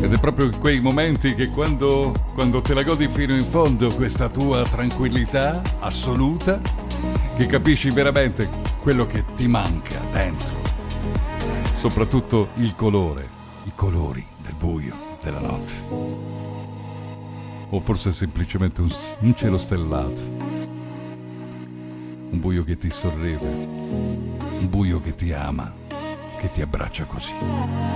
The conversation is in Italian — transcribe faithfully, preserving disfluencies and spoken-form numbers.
Ed è proprio in quei momenti che quando, quando te la godi fino in fondo questa tua tranquillità assoluta, che capisci veramente quello che ti manca dentro. Soprattutto il colore, i colori del buio della notte. O forse semplicemente un, un cielo stellato. Un buio che ti sorride. Un buio che ti ama, che ti abbraccia così.